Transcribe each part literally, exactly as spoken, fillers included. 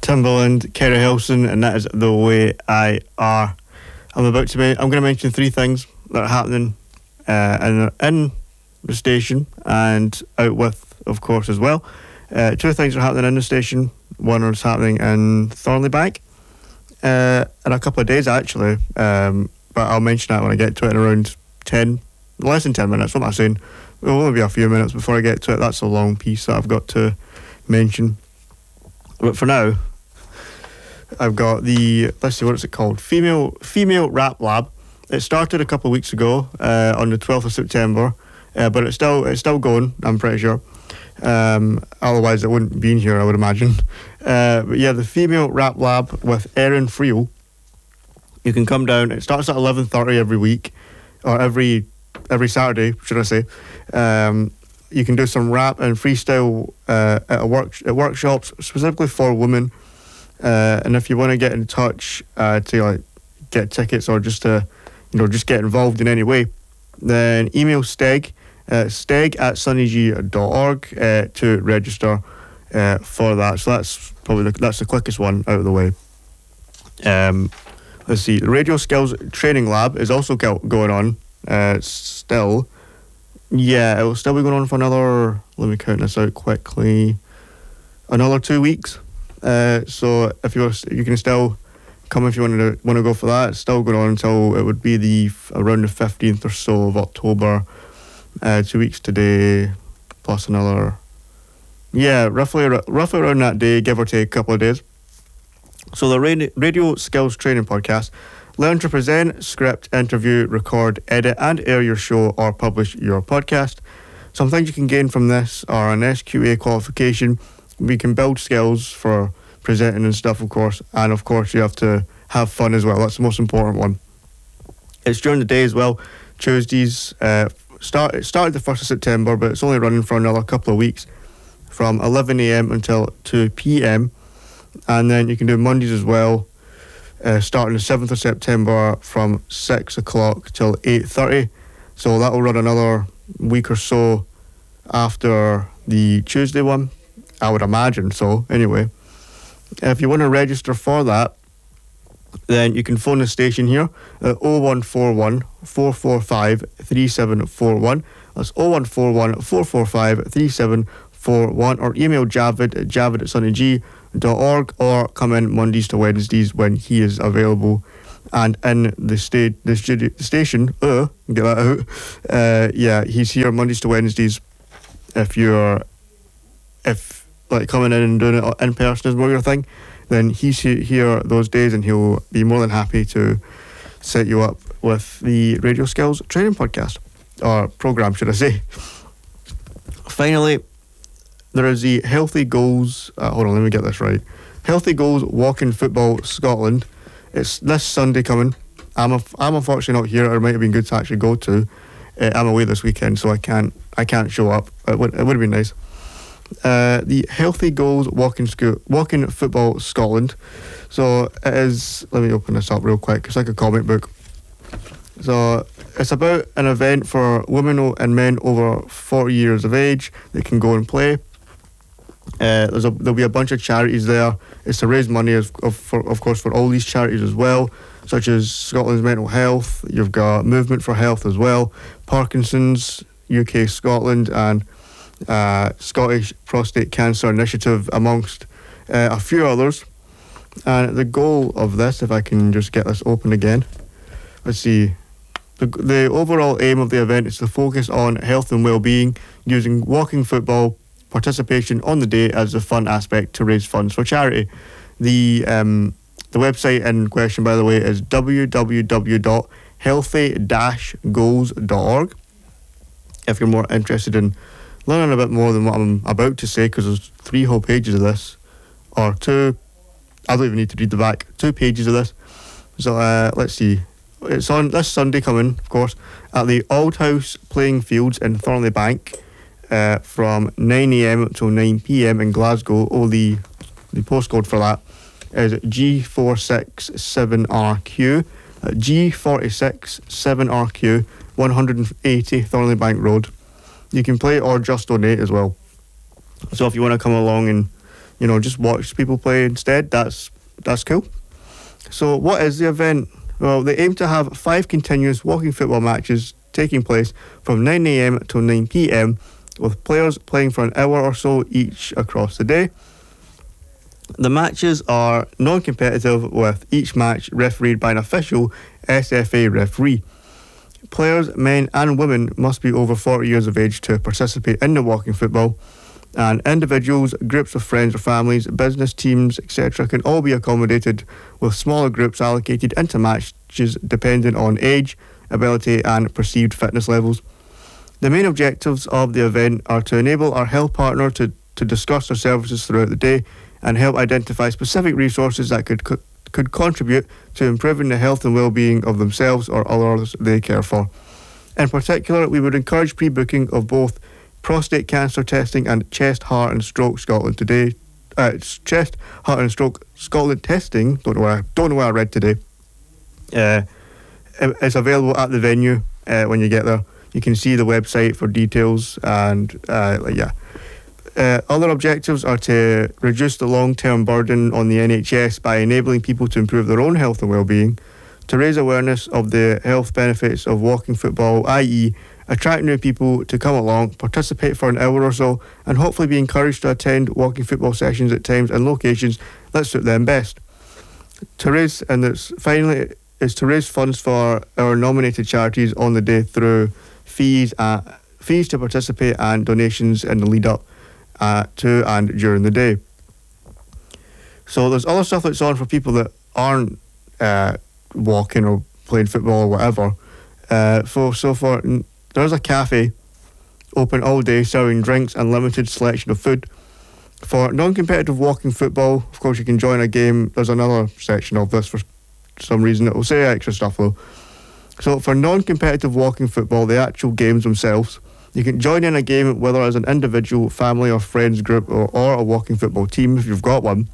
Timberland, Kerry Hilson, and that is The Way I Are. I'm about to. Ma- I'm going to mention three things that are happening uh, in, in the station and out with, of course, as well. Uh, two things are happening in the station. One is happening in Thornley Bank uh, in a couple of days, actually. Um, but I'll mention that when I get to it in around ten, less than ten minutes. What am I saying? It'll only be a few minutes before I get to it. That's a long piece that I've got to mention. But for now, I've got the, let's see, what is it called? Female Female Rap Lab. It started a couple of weeks ago uh, on the twelfth of September, uh, but it's still it's still going, I'm pretty sure. Um, otherwise, it wouldn't be in here, I would imagine. Uh, but yeah, the Female Rap Lab with Erin Friel. You can come down. It starts at eleven thirty every week, or every every Saturday, should I say. Um, you can do some rap and freestyle uh, at, a work, at workshops, specifically for women. Uh, and if you want to get in touch uh, to like get tickets or just to, you know, just get involved in any way, then email Steg, uh, steg at sunnyg dot org uh, to register uh, for that. So that's probably the, that's the quickest one out of the way. Um, let's see, the Radio Skills Training Lab is also go- going on uh, still. Yeah, it will still be going on for another, let me count this out quickly, another two weeks. Uh, so if you you can still come if you want to want to go for that. It's still going on until it would be the around the fifteenth or so of October. Uh, two weeks today, plus another. Yeah, roughly roughly around that day, give or take a couple of days. So the radio, radio Skills Training Podcast. Learn to present, script, interview, record, edit, and air your show or publish your podcast. Some things you can gain from this are an S Q A qualification. We can build skills for presenting and stuff, of course, and of course you have to have fun as well. That's the most important one. It's during the day as well. Tuesdays uh, start. It started the first of September, but it's only running for another couple of weeks, from eleven a.m. until two p.m. And then you can do Mondays as well, uh, starting the seventh of September from six o'clock till eight thirty. So that will run another week or so after the Tuesday one. I would imagine so, anyway. If you want to register for that, then you can phone the station here at oh one four one, four four five, three seven four one. That's oh one four one, four four five, three seven four one, or email Javid at javid at sunnyg dot org, or come in Mondays to Wednesdays when he is available and in the, sta- the, studio, the station. Uh, get that out. Uh, yeah, he's here Mondays to Wednesdays. If you're... if like coming in and doing it in person is more your thing, then he's here those days and he'll be more than happy to set you up with the Radio Skills Training Podcast, or program, should I say. Finally, there is the Healthy Goals, uh, hold on, let me get this right. Healthy Goals Walking Football Scotland. It's this Sunday coming. I'm a, I'm unfortunately not here. It might have been good to actually go to. Uh, I'm away this weekend, so I can't I can't show up. It would it would have been nice. Uh, the Healthy Goals Walking School, Walking Football Scotland. So it is, let me open this up real quick, it's like a comic book. So it's about an event for women and men over forty years of age that can go and play. Uh, there's a, there'll be a bunch of charities there. It's to raise money, of, of, for, of course, for all these charities as well, such as Scotland's Mental Health. You've got Movement for Health as well, Parkinson's, U K Scotland, and Uh, Scottish Prostate Cancer Initiative, amongst uh, a few others. And the goal of this, if I can just get this open again, let's see, the, the overall aim of the event is to focus on health and well-being, using walking football participation on the day as a fun aspect to raise funds for charity. The um, the website in question, by the way, is w w w dot healthy dash goals dot org. If you're more interested in learning a bit more than what I'm about to say, because there's three whole pages of this, or two, I don't even need to read the back, two pages of this. So uh, let's see, it's on this Sunday coming, of course, at the Old House Playing Fields in Thornley Bank, uh, from nine a.m. till nine p.m. in Glasgow. Oh, the, the postcode for that is G four six seven R Q, uh, G four six seven R Q, one eighty Thornley Bank Road. You can play or just donate as well. So if you want to come along and you know, just watch people play instead, that's that's cool. So what is the event? Well, they aim to have five continuous walking football matches taking place from nine a.m. till nine p.m, with players playing for an hour or so each across the day. The matches are non-competitive, with each match refereed by an official S F A referee. Players, men and women, must be over forty years of age to participate in the walking football, and individuals, groups of friends or families, business teams, et cetera can all be accommodated, with smaller groups allocated into matches depending on age, ability and perceived fitness levels. The main objectives of the event are to enable our health partner to, to discuss their services throughout the day and help identify specific resources that could could contribute to improving the health and well-being of themselves or others they care for. In particular, we would encourage pre-booking of both prostate cancer testing and chest, heart and stroke Scotland today. Uh, chest, heart and stroke Scotland testing. Don't know where I, don't know where I read today. Uh, it's available at the venue uh, when you get there. You can see the website for details and uh, like, yeah. Uh, other objectives are to reduce the long-term burden on the N H S by enabling people to improve their own health and well-being, to raise awareness of the health benefits of walking football, that is attract new people to come along, participate for an hour or so, and hopefully be encouraged to attend walking football sessions at times and locations that suit them best. To raise, and it's finally, is to raise funds for our nominated charities on the day through fees, uh, fees to participate and donations in the lead-up Uh, to and during the day. So there's other stuff that's on for people that aren't uh, walking or playing football or whatever. Uh, for so far, there's a cafe open all day serving drinks and limited selection of food. For non-competitive walking football, of course, you can join a game. There's another section of this for some reason that will say extra stuff though. So for non-competitive walking football, the actual games themselves, you can join in a game whether as an individual, family or friends group or, or a walking football team if you've got one.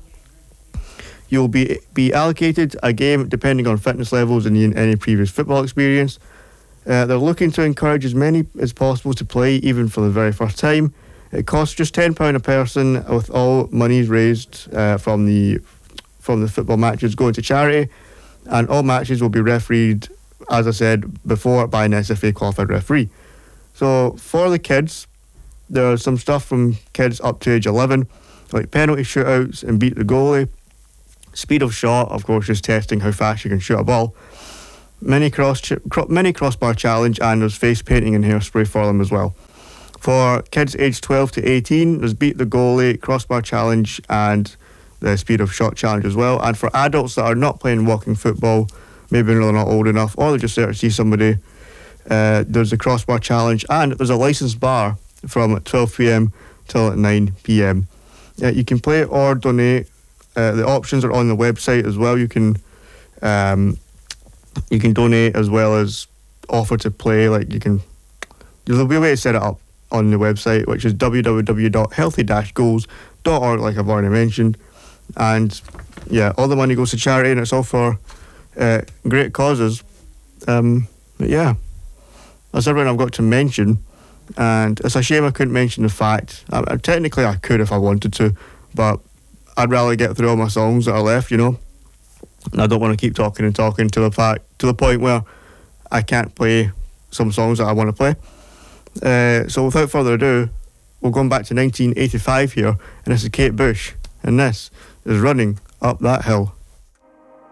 You'll be be allocated a game depending on fitness levels and any previous football experience. Uh, they're looking to encourage as many as possible to play, even for the very first time. It costs just ten pounds a person, with all monies raised uh, from the from the football matches going to charity, and all matches will be refereed, as I said before, by an S F A qualified referee. So for the kids, there's some stuff from kids up to age eleven, like penalty shootouts and beat the goalie, speed of shot, of course, just testing how fast you can shoot a ball, mini cross ch- cro- mini crossbar challenge, and there's face painting and hairspray for them as well. For kids aged twelve to eighteen, there's beat the goalie, crossbar challenge, and the speed of shot challenge as well. And for adults that are not playing walking football, maybe they're not old enough, or they're just there to see somebody, Uh, there's a crossbar challenge, and there's a licensed bar from twelve p.m. till nine p.m. Uh, you can play or donate. Uh, the options are on the website as well. You can um, you can donate as well as offer to play. Like you can, there'll be a way to set it up on the website, which is w w w dot healthy dash goals dot org, like I've already mentioned. And yeah, all the money goes to charity, and it's all for uh, great causes. Um, but yeah. That's everything I've got to mention, and it's a shame I couldn't mention the fact. I, I, technically, I could if I wanted to, but I'd rather get through all my songs that are left, you know. And I don't want to keep talking and talking to the fact to the point where I can't play some songs that I want to play. Uh, so without further ado, we're going back to nineteen eighty-five here, and this is Kate Bush, and this is Running Up That Hill.